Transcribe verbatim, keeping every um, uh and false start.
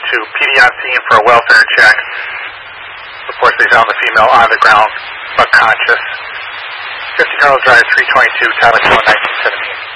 to P D on scene for a welfare check. Reports they found the female on the ground, but conscious. fifty Carl Drive, three twenty-two, Tyler, nineteen seventy-eight.